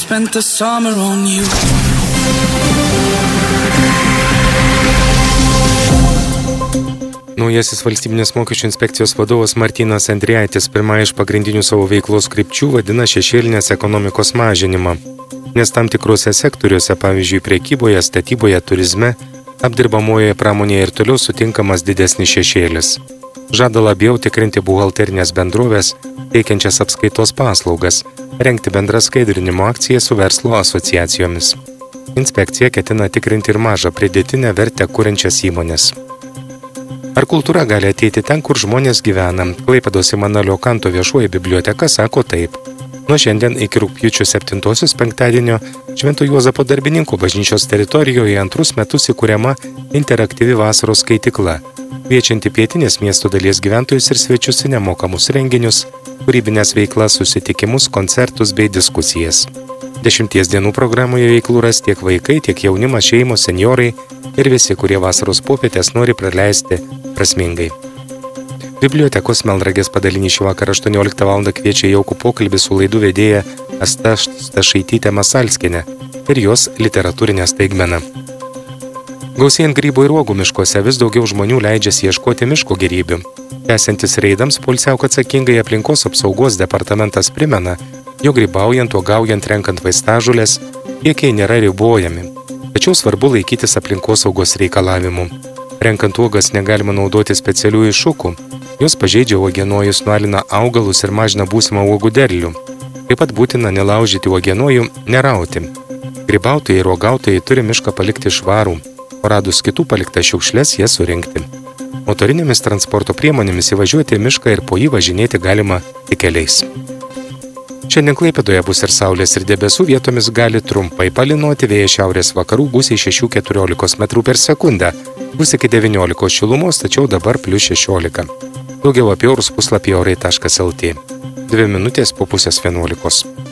spent the summer on you. Naujasis valstybinės mokesčių inspekcijos vadovas Martynas Andrijaitis pirmąją iš pagrindinių savo veiklos krypčių vadina šešėlinės ekonomikos mažinimą, nes tam tikrose sektoriuose, pavyzdžiui, prekyboje, statyboje, turizme, apdirbamojoje pramonėje ir toliau sutinkamas didesnis šešėlis. Žada labiau tikrinti buhalterinės bendrovės, teikiančias apskaitos paslaugas, rengti bendras skaidrinimo akcijas su verslo asociacijomis. Inspekcija ketina tikrinti ir mažą pridėtinę vertę kuriančias įmonės. Ar kultūra gali ateiti ten, kur žmonės gyvena? Klaipėdos Imanalio Kanto viešoji biblioteka sako taip. Nuo šiandien iki rugpjūčio 7-osios penktadienio Švento Juozapo darbininkų bažnyčios teritorijoje antrus metus įkuriama interaktyvi vasaros skaitikla, kviečianti pietinės miesto dalies gyventojus ir svečius į nemokamus renginius, kūrybinės veiklas, susitikimus, koncertus bei diskusijas. 10 dienų programoje veiklų ras tiek vaikai, tiek jaunimas, šeimos, senjorai ir visi, kurie vasaros popietės nori praleisti prasmingai. Bibliotekos Melnragės padalinys šį vakarą 18 val. Kviečia jaukų pokalbį su laidų vedėja Asta Stašaitytė Masalskienė ir jos literatūrinė staigmena. Gausėjant grybų ir uogų miškuose vis daugiau žmonių leidžiasi ieškoti miško gėrybių. Tęsiantis reidams, poilsiauk atsakingai aplinkos apsaugos departamentas primena, jog grybaujant, uogaujant, renkant vaistažoles, kiekiai nėra ribojami. Tačiau svarbu laikytis aplinkosaugos reikalavimų. Renkant uogas negalima naudoti specialių iššūkų. Jos pažeidžia uogienojus, nualina augalus ir mažina būsimą uogų derlių. Taip pat būtina nelaužyti uogienojų, nerauti. Grybautojai ir uogautojai turi mišką palikti švarų, o radus kitų paliktas šiukšles jas surinkti. Motorinėmis transporto priemonėmis įvažiuoti į mišką ir po jį važinėti galima tik keliais. Šiandien Klaipėdoje bus ir saulės ir debesų, vietomis gali trumpai palynoti, vėjas šiaurės vakarų gūsiai 6–14 metrų per sekundę, bus iki 19 šilumos, tačiau dabar +16. Daugiau apie orus puslapyje orai.lt. 2 minutės po 10:30.